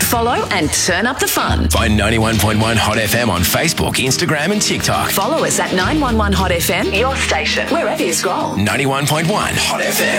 follow and turn up the fun. Find 91.1 Hot FM on Facebook, Instagram and TikTok. Follow us at 911 Hot FM, your station, wherever you scroll. 91.1 Hot FM.